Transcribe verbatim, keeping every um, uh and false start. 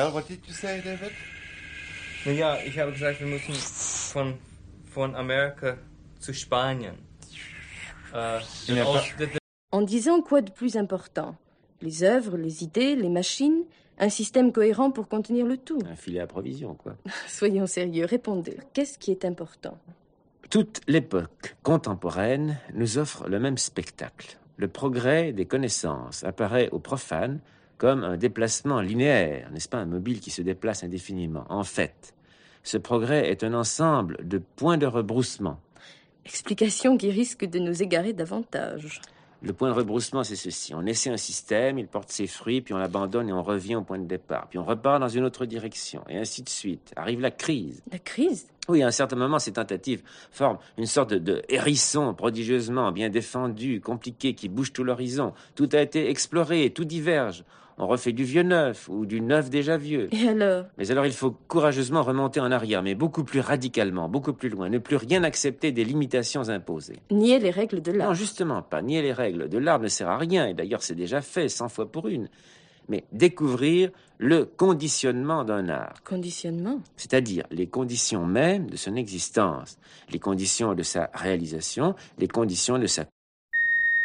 Well, what did you say, David? Ja, ich habe gesagt, wir müssen von, von Amerika zu Spanien. Äh, Il n'a pas- En disant quoi de plus important? Les œuvres, les idées, les machines, un système cohérent pour contenir le tout. Un filet à provision, quoi. Soyons sérieux, répondez. Qu'est-ce qui est important? Toute l'époque contemporaine nous offre le même spectacle. Le progrès des connaissances apparaît aux profanes comme un déplacement linéaire, n'est-ce pas, un mobile qui se déplace indéfiniment. En fait, ce progrès est un ensemble de points de rebroussement. Explication qui risque de nous égarer davantage. Le point de rebroussement, c'est ceci. On essaie un système, il porte ses fruits, puis on l'abandonne et on revient au point de départ. Puis on repart dans une autre direction, et ainsi de suite. Arrive la crise. La crise? Oui, à un certain moment, ces tentatives forment une sorte de, de hérisson prodigieusement bien défendu, compliqué, qui bouge tout l'horizon. Tout a été exploré, tout diverge. On refait du vieux neuf ou du neuf déjà vieux. Et alors? Mais alors il faut courageusement remonter en arrière, mais beaucoup plus radicalement, beaucoup plus loin. Ne plus rien accepter des limitations imposées. Nier les règles de l'art. Non, justement pas. Nier les règles de l'art ne sert à rien. Et d'ailleurs, c'est déjà fait, cent fois pour une. Mais découvrir le conditionnement d'un art. Conditionnement? C'est-à-dire les conditions mêmes de son existence, les conditions de sa réalisation, les conditions de sa